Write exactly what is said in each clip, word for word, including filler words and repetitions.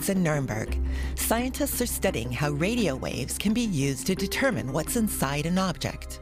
Institutes in Nuremberg, scientists are studying how radio waves can be used to determine what's inside an object.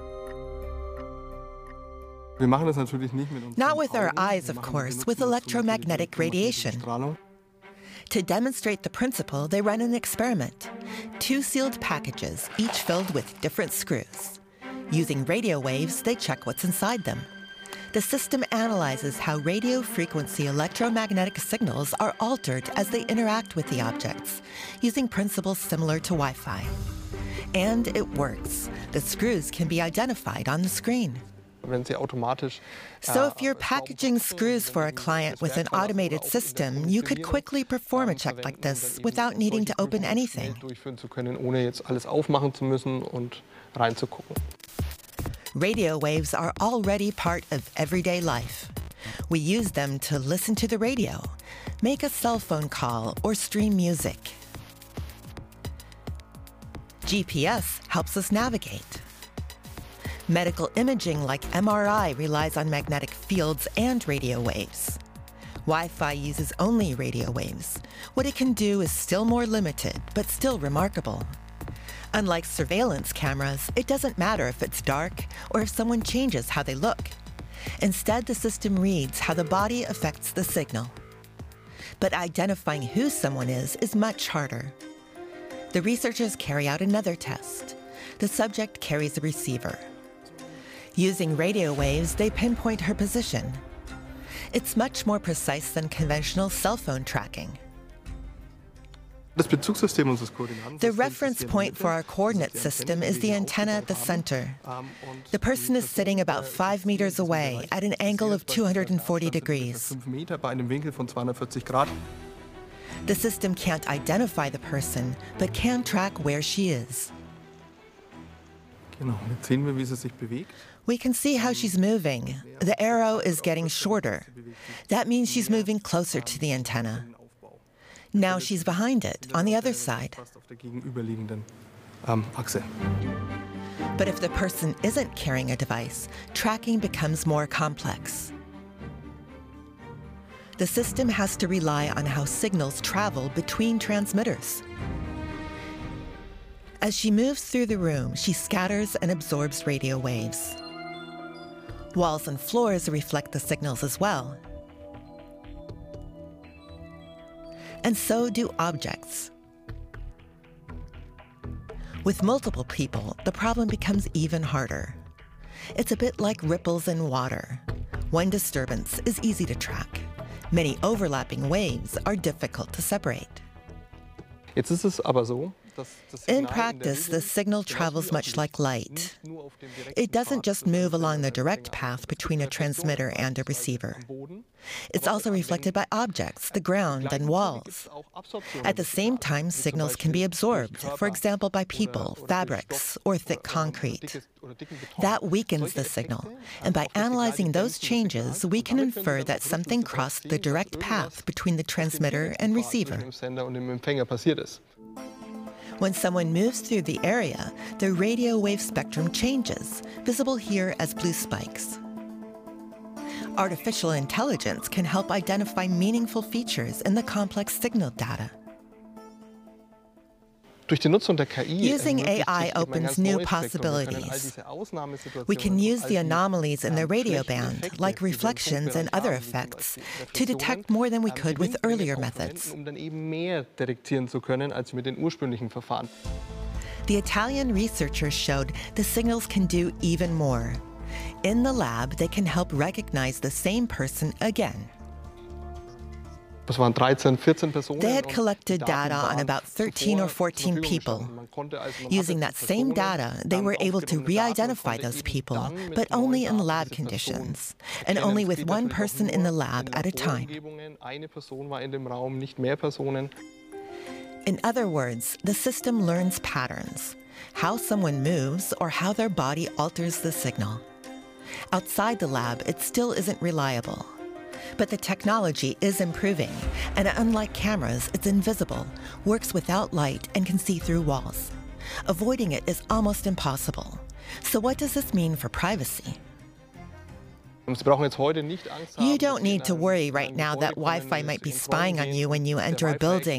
Not with our eyes, of course, with electromagnetic radiation. To demonstrate the principle, they run an experiment. Two sealed packages, each filled with different screws. Using radio waves, they check what's inside them. The system analyzes how radio frequency electromagnetic signals are altered as they interact with the objects, using principles similar to Wi-Fi. And it works. The screws can be identified on the screen. So if you're packaging screws for a client with an automated system, you could quickly perform a check like this without needing to open anything. Radio waves are already part of everyday life. We use them to listen to the radio, make a cell phone call, or stream music. G P S helps us navigate. Medical imaging like M R I relies on magnetic fields and radio waves. Wi-Fi uses only radio waves. What it can do is still more limited, but still remarkable. Unlike surveillance cameras, it doesn't matter if it's dark or if someone changes how they look. Instead, the system reads how the body affects the signal. But identifying who someone is is much harder. The researchers carry out another test. The subject carries a receiver. Using radio waves, they pinpoint her position. It's much more precise than conventional cell phone tracking. The reference point for our coordinate system is the antenna at the center. The person is sitting about five meters away at an angle of two hundred forty degrees. The system can't identify the person, but can track where she is. We can see how she's moving. The arrow is getting shorter. That means she's moving closer to the antenna. Now she's behind it, on the other side. But if the person isn't carrying a device, tracking becomes more complex. The system has to rely on how signals travel between transmitters. As she moves through the room, she scatters and absorbs radio waves. Walls and floors reflect the signals as well. And so do objects. With multiple people, the problem becomes even harder. It's a bit like ripples in water. One disturbance is easy to track. Many overlapping waves are difficult to separate. In practice, the signal travels much like light. It doesn't just move along the direct path between a transmitter and a receiver. It's also reflected by objects, the ground, and walls. At the same time, signals can be absorbed, for example, by people, fabrics, or thick concrete. That weakens the signal, and by analyzing those changes, we can infer that something crossed the direct path between the transmitter and receiver. When someone moves through the area, the radio wave spectrum changes, visible here as blue spikes. Artificial intelligence can help identify meaningful features in the complex signal data. Using A I opens new possibilities. We can use the anomalies in the radio band, like reflections and other effects, to detect more than we could with earlier methods. The Italian researchers showed the signals can do even more. In the lab, they can help recognize the same person again. They had collected data on about thirteen or fourteen people. Using that same data, they were able to re-identify those people, but only in lab conditions, and only with one person in the lab at a time. In other words, the system learns patterns, how someone moves or how their body alters the signal. Outside the lab, it still isn't reliable. But the technology is improving, and unlike cameras, it's invisible, works without light, and can see through walls. Avoiding it is almost impossible. So what does this mean for privacy? You don't need to worry right now that Wi-Fi might be spying on you when you enter a building